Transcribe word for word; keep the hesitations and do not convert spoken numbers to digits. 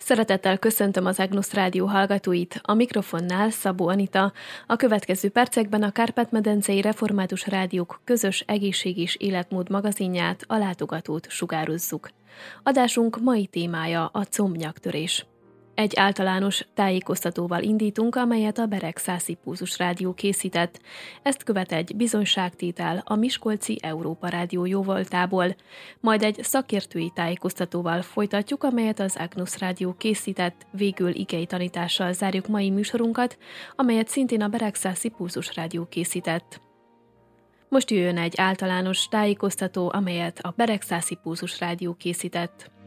Szeretettel köszöntöm az Agnus Rádió hallgatóit, a mikrofonnál Szabó Anita. A következő percekben a Kárpát-medencei Református Rádiók közös egészség és életmód magazinját, a látogatót sugározzuk. Adásunk mai témája a combnyaktörés. Egy általános tájékoztatóval indítunk, amelyet a Beregszászi Pulzus Rádió készített. Ezt követ egy bizonyságtétel a Miskolci Európa Rádió jóvoltából. Majd egy szakértői tájékoztatóval folytatjuk, amelyet az Agnus Rádió készített, végül igei tanítással zárjuk mai műsorunkat, amelyet szintén a Beregszászi Pulzus Rádió készített. Most jöjjön egy általános tájékoztató, amelyet a Beregszászi Pulzus Rádió készített.